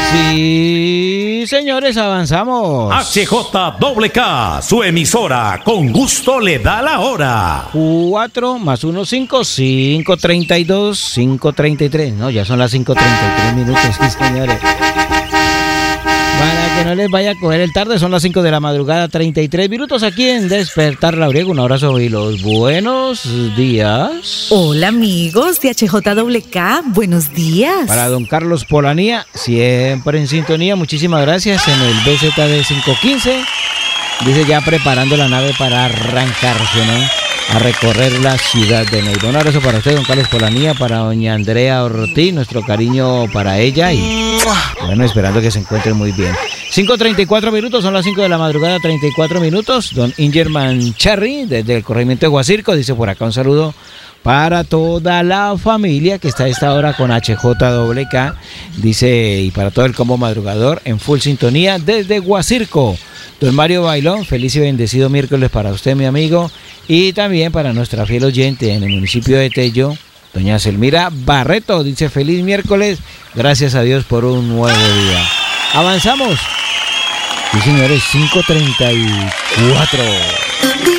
Sí, señores, avanzamos. HJKK, su emisora, con gusto le da la hora. 4 más 1, 5, 5:32, 5:33. No, ya son las 5:33 minutos, sí, señores. Para que no les vaya a coger el tarde, son las 5 de la madrugada, 33 minutos aquí en Despertar Labriego. Un abrazo y los buenos días. Hola amigos de HJKK, buenos días. Para don Carlos Polanía, siempre en sintonía, muchísimas gracias. En el BZD 515, dice ya preparando la nave para arrancarse, ¿no?, a recorrer la ciudad de Neiva. Un abrazo para usted, don Carlos Polanía, para doña Andrea Ortiz, nuestro cariño para ella y bueno, esperando que se encuentre muy bien. 5:34 minutos, son las 5 de la madrugada, 34 minutos. Don Ingerman Charry, desde el corregimiento de Guasirco, dice por acá un saludo para toda la familia que está a esta hora con HJKK, dice, y para todo el combo madrugador en full sintonía desde Guasirco. Don Mario Bailón, feliz y bendecido miércoles para usted, mi amigo, y también para nuestra fiel oyente en el municipio de Tello, doña Selmira Barreto, dice feliz miércoles, gracias a Dios por un nuevo día. Avanzamos. Sí, señores, 5:34.